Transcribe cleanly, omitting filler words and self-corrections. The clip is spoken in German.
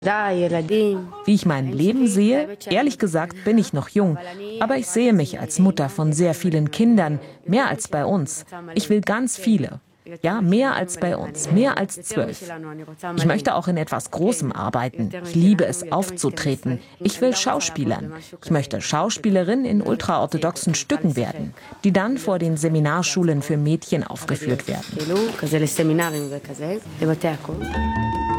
Wie ich mein Leben sehe, ehrlich gesagt bin ich noch jung, aber ich sehe mich als Mutter von sehr vielen Kindern, mehr als bei uns. Ich will ganz viele. Ja, mehr als bei uns, mehr als 12. Ich möchte auch in etwas Großem arbeiten. Ich liebe es, aufzutreten. Ich will Schauspielern. Ich möchte Schauspielerin in ultraorthodoxen Stücken werden, die dann vor den Seminarschulen für Mädchen aufgeführt werden.